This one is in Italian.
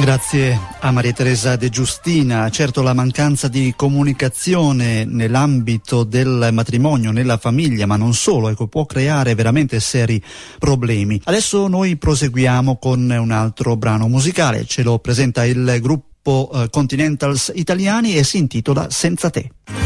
Grazie a Maria Teresa De Giustina. Certo, la mancanza di comunicazione nell'ambito del matrimonio, nella famiglia, ma non solo, ecco, può creare veramente seri problemi. Adesso noi proseguiamo con un altro brano musicale, ce lo presenta il gruppo Continentals Italiani e si intitola Senza te.